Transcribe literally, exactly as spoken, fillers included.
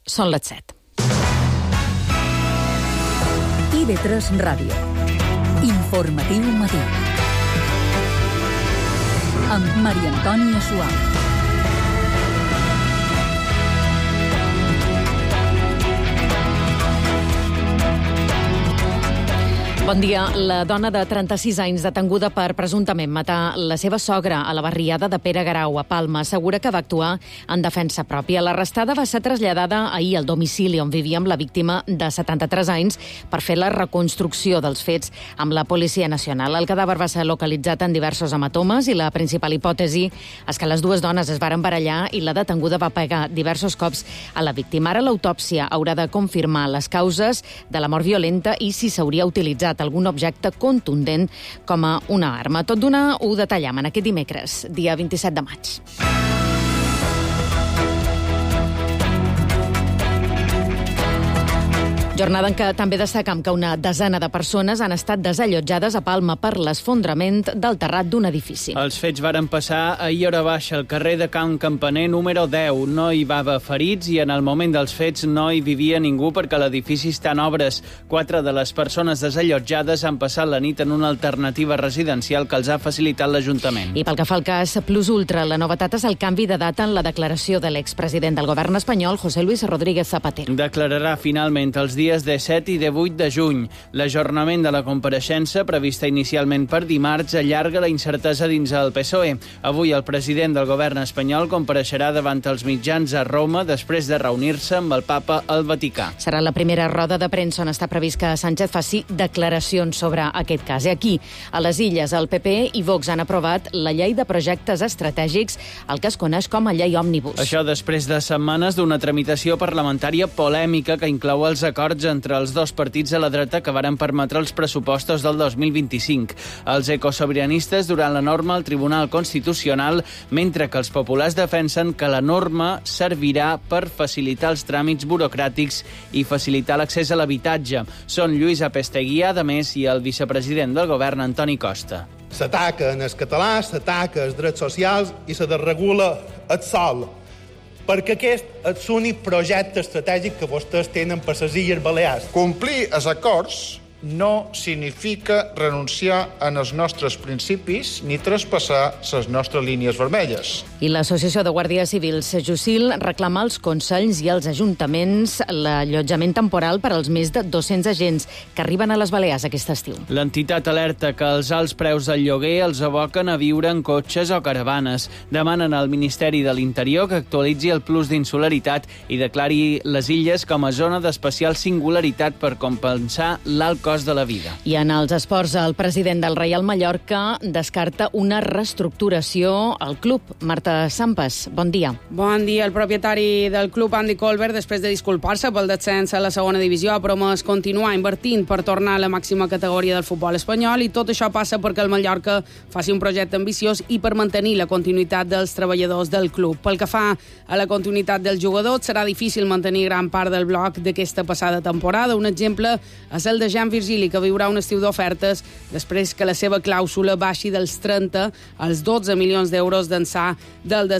Són les set. I V tres Ràdio. Informatiu matí. Amb Maria Antònia Suau. Bon dia. La dona de trenta-sis anys detenguda per presumptament matar la seva sogra a la barriada de Pere Garau, a Palma, assegura que va actuar en defensa pròpia. L'arrestada va ser traslladada ahir al domicili on vivia amb la víctima de setanta-tres anys per fer la reconstrucció dels fets amb la Policia Nacional. El cadàver va ser localitzat en diversos hematomes i la principal hipòtesi és que les dues dones es varen barallar i la detenguda va pegar diversos cops a la víctima. Ara l'autòpsia haurà de confirmar les causes de la mort violenta i si s'hauria utilitzat algun objecte contundent com a una arma. Tot d'una ho detallem en aquest dimecres, dia vint-i-set de maig. Jornada en què també destacam que una desena de persones han estat desallotjades a Palma per l'esfondrament del terrat d'un edifici. Els fets varen passar ahir hora baixa al carrer de Can Campaner número deu. No hi va haver ferits i en el moment dels fets no hi vivia ningú perquè l'edifici està en obres. Quatre de les persones desallotjades han passat la nit en una alternativa residencial que els ha facilitat l'Ajuntament. I pel que fa al cas Plus Ultra, la novetat és el canvi de data en la declaració de l'expresident del govern espanyol, José Luis Rodríguez Zapatero. Declararà finalment els dies de set i de vuit de juny. L'ajornament de la compareixença, prevista inicialment per dimarts, allarga la incertesa dins el P S O E. Avui el president del govern espanyol compareixerà davant els mitjans a Roma després de reunir-se amb el papa al Vaticà. Serà la primera roda de premsa on està previst que Sánchez faci declaracions sobre aquest cas. I aquí, a les Illes, el P P i Vox han aprovat la llei de projectes estratègics, el que es coneix com a llei òmnibus. Això després de setmanes d'una tramitació parlamentària polèmica que inclou els acords entre els dos partits a la dreta que varen permetre els pressupostos del dos mil vint-i-cinc. Els ecosobiranistes durant la norma al Tribunal Constitucional, mentre que els populars defensen que la norma servirà per facilitar els tràmits burocràtics i facilitar l'accés a l'habitatge. Són Lluís Apesteguía, a més, i el vicepresident del govern, Antoni Costa. S'ataca en el català, s'ataca els drets socials i se desregula el sol. Perquè aquest és l'únic projecte estratègic que vostès tenen per les Illes Balears. Complir els acords no significa renunciar en els nostres principis ni traspassar les nostres línies vermelles. I l'Associació de Guàrdies Civils Jusil reclama als consells i als ajuntaments l'allotjament temporal per als més de dos-cents agents que arriben a les Balears aquest estiu. L'entitat alerta que els alts preus del lloguer els aboquen a viure en cotxes o caravanes. Demanen al Ministeri de l'Interior que actualitzi el plus d'insularitat i declari les illes com a zona d'especial singularitat per compensar l'alt cost de la vida. I en els esports, el president del Reial Mallorca descarta una reestructuració al club. Marta Sampas, bon dia. Bon dia. El propietari del club, Andy Colbert, després de disculpar-se pel descens a la segona divisió, ha promès continuar invertint per tornar a la màxima categoria del futbol espanyol i tot això passa perquè el Mallorca faci un projecte ambiciós i per mantenir la continuïtat dels treballadors del club. Pel que fa a la continuïtat dels jugadors, serà difícil mantenir gran part del bloc d'aquesta passada temporada. Un exemple és el de Jean Virgili, que viurà un estiu d'ofertes després que la seva clàusula baixi dels trenta als dotze milions d'euros d'ençà del